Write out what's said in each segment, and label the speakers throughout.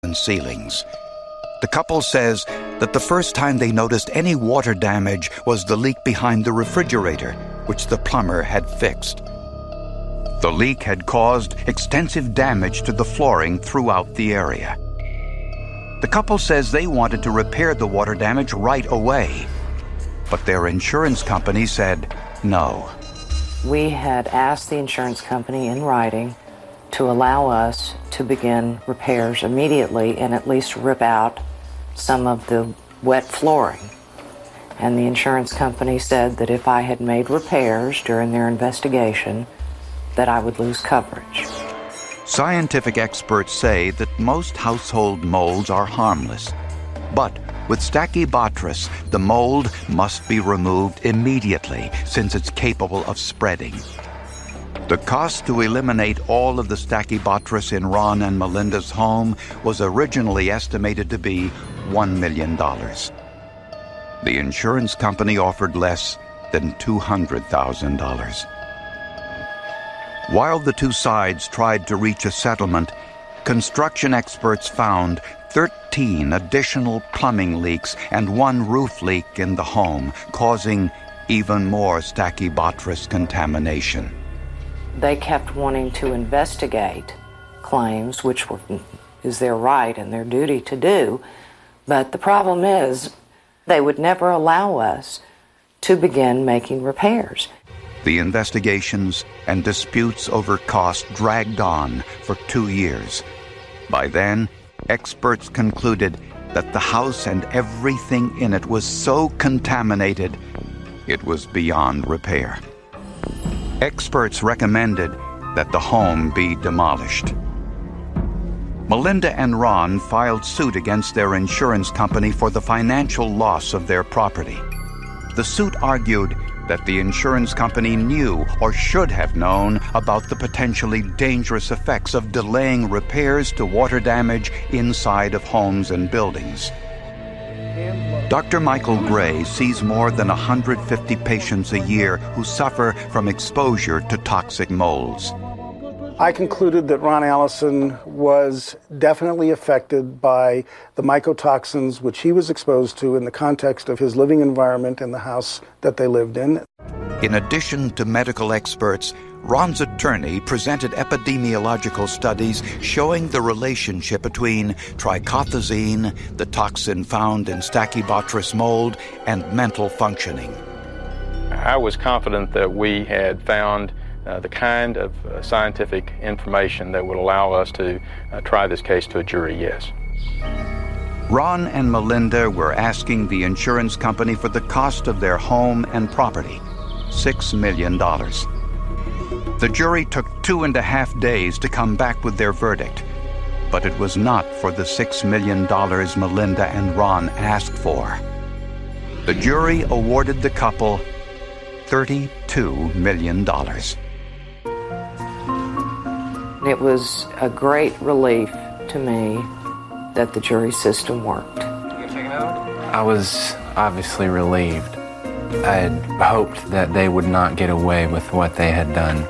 Speaker 1: and ceilings. The couple says that the first time they noticed any water damage was the leak behind the refrigerator, which the plumber had fixed. The leak had caused extensive damage to the flooring throughout the area. The couple says they wanted to repair the water damage right away, but their insurance company said no.
Speaker 2: We had asked the insurance company in writing to allow us to begin repairs immediately and at least rip out some of the wet flooring. And the insurance company said that if I had made repairs during their investigation, that I would lose coverage.
Speaker 1: Scientific experts say that most household molds are harmless. But with Stachybotrys, the mold must be removed immediately since it's capable of spreading. The cost to eliminate all of the Stachybotrys in Ron and Melinda's home was originally estimated to be $1 million. The insurance company offered less than $200,000. While the two sides tried to reach a settlement, construction experts found 13 additional plumbing leaks and 1 roof leak in the home, causing even more Stachybotrys contamination.
Speaker 2: They kept wanting to investigate claims, which is their right and their duty to do, but the problem is they would never allow us to begin making repairs.
Speaker 1: The investigations and disputes over cost dragged on for 2 years. By then, experts concluded that the house and everything in it was so contaminated, it was beyond repair. Experts recommended that the home be demolished. Melinda and Ron filed suit against their insurance company for the financial loss of their property. The suit argued that the insurance company knew or should have known about the potentially dangerous effects of delaying repairs to water damage inside of homes and buildings. Dr. Michael Gray sees more than 150 patients a year who suffer from exposure to toxic molds.
Speaker 3: I concluded that Ron Allison was definitely affected by the mycotoxins which he was exposed to in the context of his living environment in the house that they lived in.
Speaker 1: In addition to medical experts, Ron's attorney presented epidemiological studies showing the relationship between trichothezene, the toxin found in Stachybotrys mold, and mental functioning.
Speaker 4: I was confident that we had found the kind of scientific information that would allow us to try this case to a jury, yes.
Speaker 1: Ron and Melinda were asking the insurance company for the cost of their home and property, $6 million. The jury took 2.5 days to come back with their verdict, but it was not for the $6 million Melinda and Ron asked for. The jury awarded the couple $32 million.
Speaker 2: It was a great relief to me that the jury system worked.
Speaker 5: I was obviously relieved. I had hoped that they would not get away with what they had done.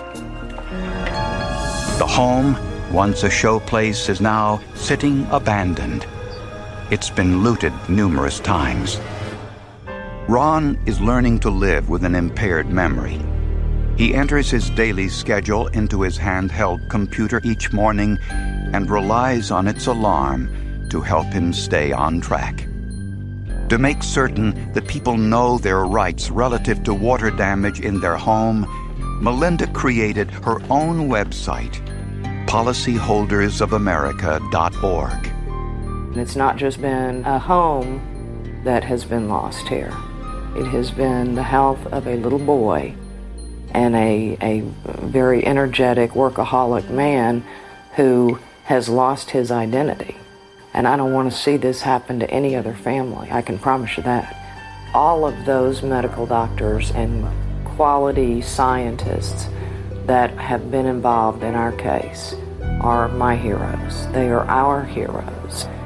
Speaker 1: The home, once a showplace, is now sitting abandoned. It's been looted numerous times. Ron is learning to live with an impaired memory. He enters his daily schedule into his handheld computer each morning and relies on its alarm to help him stay on track. To make certain that people know their rights relative to water damage in their home, Melinda created her own website, policyholdersofamerica.org.
Speaker 2: It's not just been a home that has been lost here. It has been the health of a little boy and a very energetic, workaholic man who has lost his identity. And I don't want to see this happen to any other family. I can promise you that. All of those medical doctors and quality scientists that have been involved in our case are my heroes. They are our heroes.